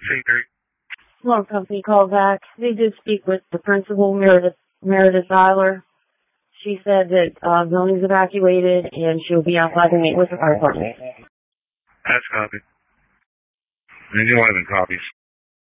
C3. One company called back. They did speak with the principal, Meredith Eiler. She said that building's evacuated and she'll be outside to meet with the fire department. That's copy. And you'll have copies.